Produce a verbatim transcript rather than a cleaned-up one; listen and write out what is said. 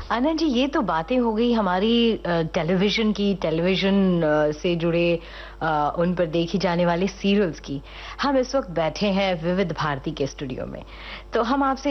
आनंद जी, ये तो बातें हो गई हमारी टेलीविजन की, टेलीविजन से जुड़े आ, उन पर देखी जाने वाली सीरियल्स की। हम इस वक्त बैठे हैं विविध भारती के स्टूडियो में, तो हम आपसे